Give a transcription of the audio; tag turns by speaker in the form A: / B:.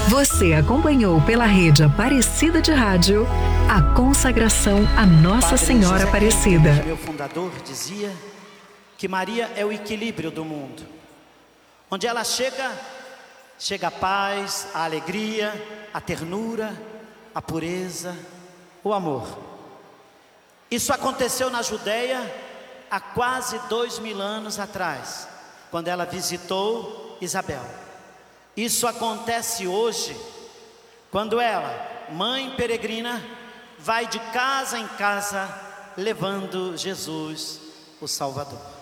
A: Você acompanhou pela rede Aparecida de Rádio a consagração a Nossa Senhora Aparecida.
B: Meu fundador dizia que Maria é o equilíbrio do mundo. Onde ela chega, chega a paz, a alegria, a ternura, a pureza, o amor. Isso aconteceu na Judéia há quase 2000 anos atrás, quando ela visitou Isabel. Isso acontece hoje, quando ela, mãe peregrina, vai de casa em casa levando Jesus, o Salvador.